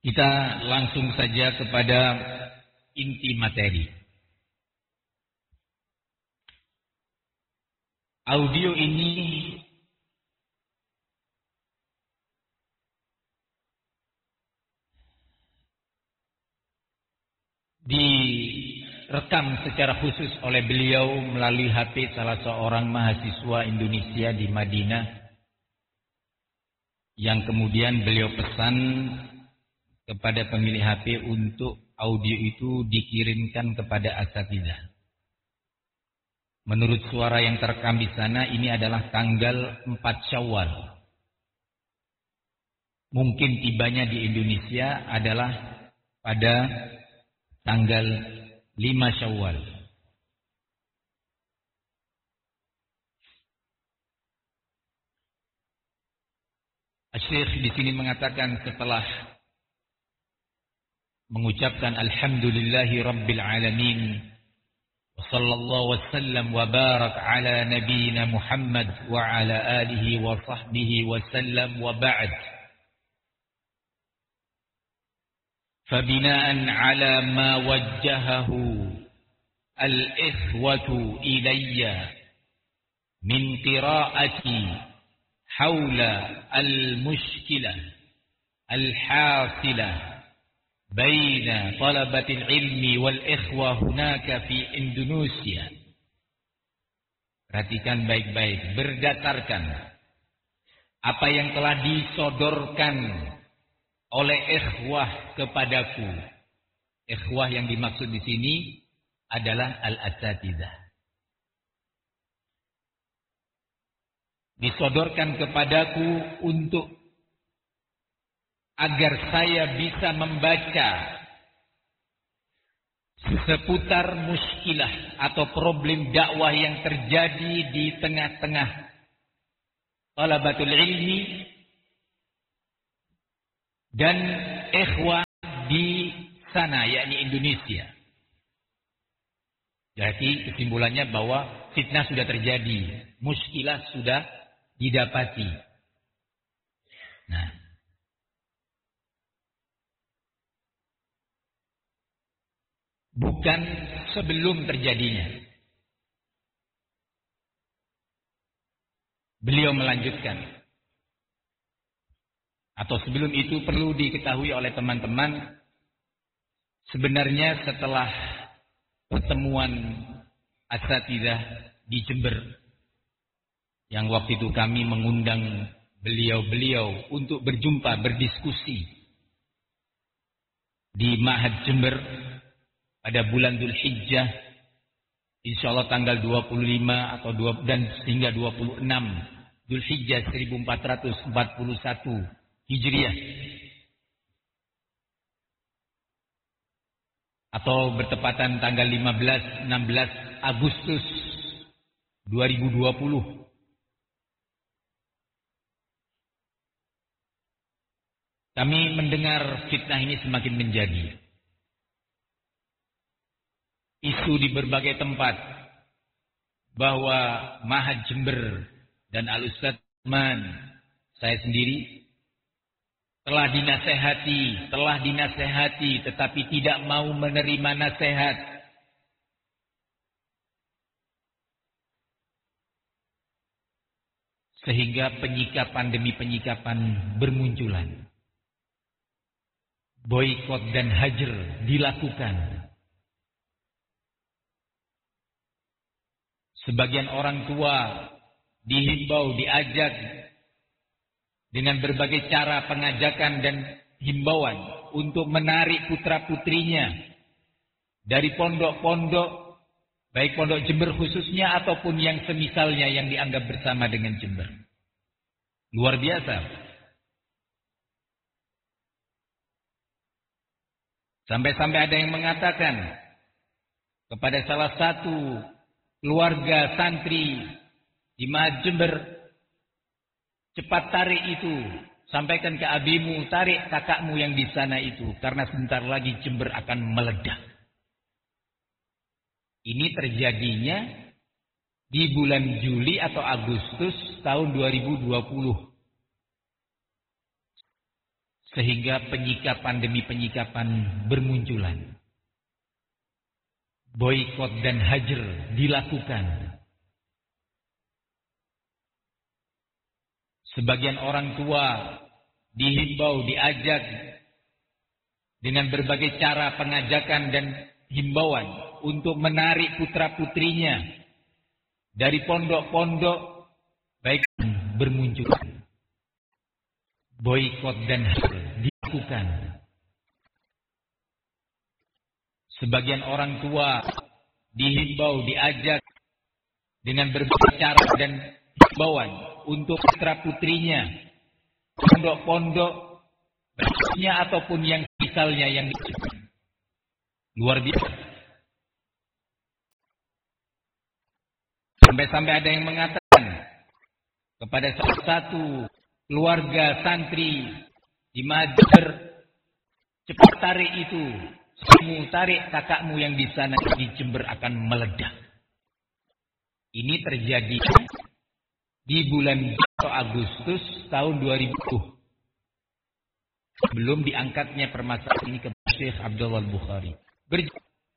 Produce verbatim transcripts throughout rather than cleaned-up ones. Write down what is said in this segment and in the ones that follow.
Kita langsung saja kepada inti materi. Audio ini direkam secara khusus oleh beliau melalui H P salah seorang mahasiswa Indonesia di Madinah, yang kemudian beliau pesan kepada pemilik H P untuk audio itu dikirimkan kepada asatidzah. Menurut suara yang terekam di sana, ini adalah tanggal empat Syawal. Mungkin tibanya di Indonesia adalah pada tanggal lima Syawal. Asy-Syaikh di sini mengatakan setelah mengucapkan alhamdulillahi rabbil alamin wa sallallahu wasallam wa barak ala nabiyyina Muhammad wa ala alihi wa sahbihi wa sallam wa ba'd. Fabina'an ala ma wajjahahu al-ikhwatu ilayya min qira'ati hawla al-mushkilah al-hasilah بين طلبة العلم والإخوة هناك في Indonesia. Perhatikan baik-baik, berdasarkan apa yang telah disodorkan oleh ikhwah kepadaku. Ikhwah yang dimaksud di sini adalah al-asatidzah. Disodorkan kepadaku untuk agar saya bisa membaca seputar muskilah atau problem dakwah yang terjadi di tengah-tengah talabatul ilmi dan ikhwah di sana, yakni Indonesia. Jadi kesimpulannya bahwa fitnah sudah terjadi, muskilah sudah didapati. Nah, bukan sebelum terjadinya. Beliau melanjutkan. Atau sebelum itu perlu diketahui oleh teman-teman, sebenarnya setelah pertemuan asatidzah di Jember, yang waktu itu kami mengundang beliau-beliau untuk berjumpa, berdiskusi di Ma'had Jember pada bulan Dzulhijjah, insyaallah tanggal dua puluh lima atau dua dan hingga dua puluh enam Dzulhijjah seribu empat ratus empat puluh satu Hijriah, atau bertepatan tanggal lima belas enam belas Agustus dua ribu dua puluh. Kami mendengar fitnah ini semakin menjadi isu di berbagai tempat bahwa Ma'had Jember dan Al-Ustadz Man, saya sendiri, telah dinasehati, telah dinasehati tetapi tidak mau menerima nasihat. Sehingga penyikapan demi penyikapan bermunculan. Boikot dan hajar dilakukan. Sebagian orang tua dihimbau, diajak dengan berbagai cara pengajakan dan himbauan untuk menarik putra-putrinya dari pondok-pondok, baik pondok Jember khususnya ataupun yang semisalnya yang dianggap bersama dengan Jember. Luar biasa. Sampai-sampai ada yang mengatakan kepada salah satu keluarga santri di Ma'had Jember, cepat tarik itu, sampaikan ke abimu, tarik kakakmu yang di sana itu, karena sebentar lagi Jember akan meledak. Ini terjadinya di bulan Juli atau Agustus tahun dua ribu dua puluh. Sehingga penyikapan demi penyikapan bermunculan. Boikot dan hajar dilakukan. Sebagian orang tua dihimbau, diajak dengan berbagai cara pengajakan dan himbauan untuk menarik putra-putrinya dari pondok-pondok baik bermunculan. Boikot dan hajar dilakukan. Sebagian orang tua dihimbau, diajak dengan berbagai cara dan himbauan untuk putra-putrinya pondok-pondok baiknya ataupun yang misalnya yang luar biasa. Sampai-sampai ada yang mengatakan kepada salah satu keluarga santri di Madar, cepat tarik itu, kamu tarik kakakmu yang di sana di Jember akan meledak. Ini terjadi di bulan Agustus tahun dua ribu. Belum diangkatnya permasalahan ini ke Syekh Abdullah Bukhari. Ber-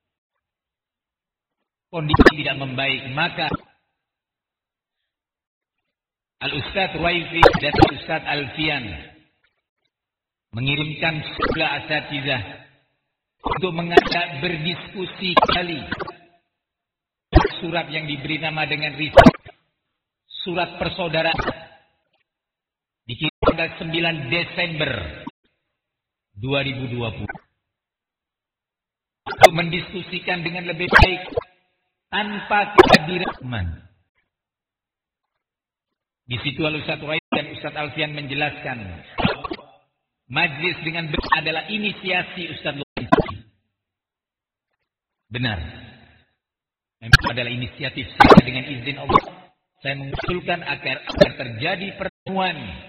Kondisi tidak membaik, maka Al-Ustaz Ruwaifi dan Al-Ustaz Alfian mengirimkan sejumlah asatizah untuk mengajak berdiskusi kembali surat yang diberi nama dengan risalah surat persaudaraan dikirim pada sembilan Desember dua ribu dua puluh untuk mendiskusikan dengan lebih baik tanpa kehadiran. Di situ Al-Ustaz Ruwaifi dan Ustaz Alfian menjelaskan majlis dengan benar adalah inisiasi Ustaz Ruwaifi. Benar. Memang adalah inisiatif saya dengan izin Allah. Saya mengusulkan agar, agar terjadi pertemuan